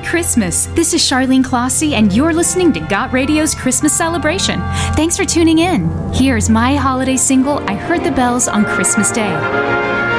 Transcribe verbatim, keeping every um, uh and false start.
Christmas. This is Charlene Clossy, and you're listening to Got Radio's Christmas Celebration. Thanks for tuning in. Here's my holiday single, I Heard the Bells on Christmas Day.